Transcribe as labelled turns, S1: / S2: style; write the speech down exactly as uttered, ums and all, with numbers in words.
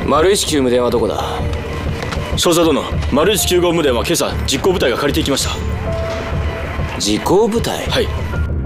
S1: 丸一九無電はどこだ？
S2: 少佐殿、丸一きゅうご無電は今朝実行部隊が借りていきました。
S1: 実行部隊？
S2: はい。